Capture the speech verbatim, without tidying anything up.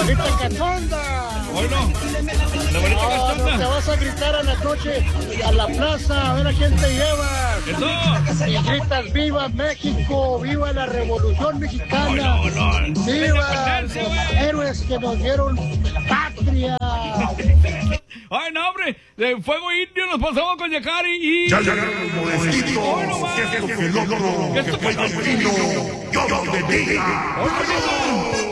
bolita cachonda. Bueno, la bolita No, cachonda. no te vas a gritar a la noche a la plaza a ver a quién te llevas. Eso. Y gritas, ¡viva México! ¡Viva la Revolución Mexicana! No, no, no. ¡Viva Independencia, los güey. héroes que nos dieron patria! Ay, no, hombre, de Fuego Indio nos pasamos con Yacari y... Ya llegaron los modestitos, Hoy no más. que esto que el otro, Que esto que fue el vecino, yo lo bendiga. Hoy no más.